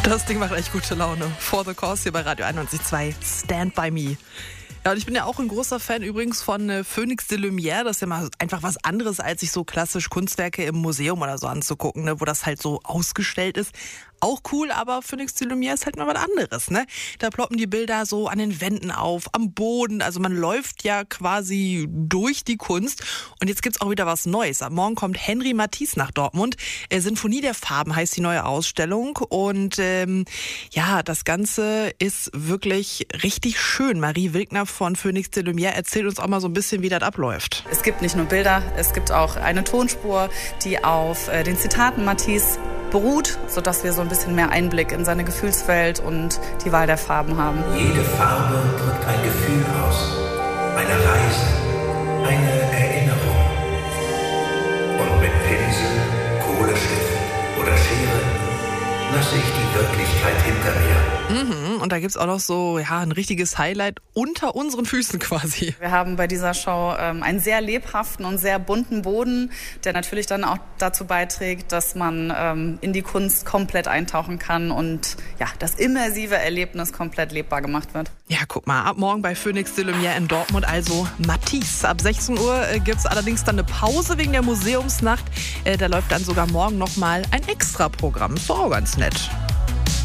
Das Ding macht echt gute Laune. For the Cause hier bei Radio 91.2. Stand by me. Ja, und ich bin ja auch ein großer Fan übrigens von Phoenix de Lumière. Das ist ja mal einfach was anderes, als sich so klassisch Kunstwerke im Museum oder so anzugucken, ne, wo das halt so ausgestellt ist. Auch cool, aber Phoenix de Lumière ist halt mal was anderes, ne? Da ploppen die Bilder so an den Wänden auf, am Boden. Also man läuft ja quasi durch die Kunst. Und jetzt gibt's auch wieder was Neues. Am Morgen kommt Henri Matisse nach Dortmund. Sinfonie der Farben heißt die neue Ausstellung. Und ja, das Ganze ist wirklich richtig schön. Marie Wilkner von Phoenix de Lumière erzählt uns auch mal so ein bisschen, wie das abläuft. Es gibt nicht nur Bilder, es gibt auch eine Tonspur, die auf den Zitaten Matisse beruht, sodass wir so ein bisschen mehr Einblick in seine Gefühlswelt und die Wahl der Farben haben. Jede Farbe drückt ein Gefühl aus, eine Reise, eine Erinnerung. Und mit Pinsel, Kohlestift oder Schere lasse ich die Wirklichkeit hinter mir. Und da gibt's auch noch so ein richtiges Highlight unter unseren Füßen quasi. Wir haben bei dieser Show einen sehr lebhaften und sehr bunten Boden, der natürlich dann auch dazu beiträgt, dass man in die Kunst komplett eintauchen kann und ja, das immersive Erlebnis komplett lebbar gemacht wird. Ja, guck mal, ab morgen bei Phoenix de Lumière in Dortmund, also Matisse. Ab 16 Uhr gibt's allerdings dann eine Pause wegen der Museumsnacht. Da läuft dann sogar morgen nochmal ein Extraprogramm. Ist doch auch ganz nett.